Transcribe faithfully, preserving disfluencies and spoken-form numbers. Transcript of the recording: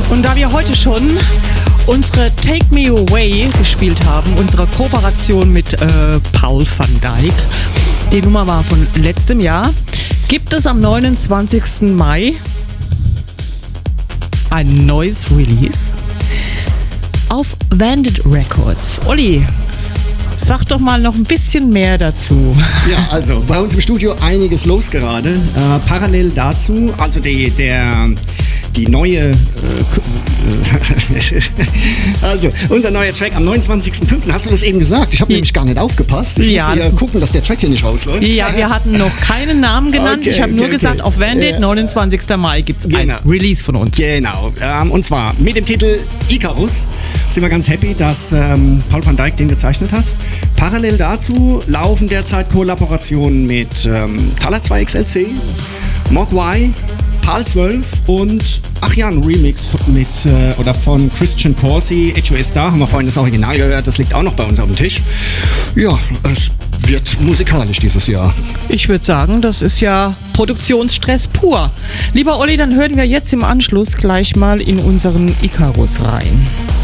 Und da wir heute schon unsere Take Me Away gespielt haben, unsere Kooperation mit äh, Paul van Dyk, die Nummer war von letztem Jahr, gibt es am neunundzwanzigsten Mai ein neues Release auf Vandit Records. Olli, sag doch mal noch ein bisschen mehr dazu. Ja, also bei uns im Studio einiges los gerade. Äh, parallel dazu, also die, der, die neue, äh, also unser neuer Track am neunundzwanzigsten fünften Hast du das eben gesagt? Ich habe nämlich gar nicht aufgepasst. Ich ja, musste ja gucken, dass der Track hier nicht rausläuft. Ja, wir hatten noch keinen Namen genannt. Okay, ich habe okay, nur gesagt, okay. Auf Vandit, ja. neunundzwanzigsten Mai gibt es genau. ein Release von uns. Genau, ähm, und zwar mit dem Titel Icarus sind wir ganz happy, dass ähm, Paul van Dyk den gezeichnet hat. Parallel dazu laufen derzeit Kollaborationen mit ähm, Thaler zwei X L C, Mogwai, Pal zwölf und ach ja, ein Remix mit äh, oder von Christian Corsi, H O S Star, haben wir vorhin das Original gehört, das liegt auch noch bei uns auf dem Tisch. Ja, es wird musikalisch dieses Jahr. Ich würde sagen, das ist ja Produktionsstress pur. Lieber Olli, dann hören wir jetzt im Anschluss gleich mal in unseren Icarus rein.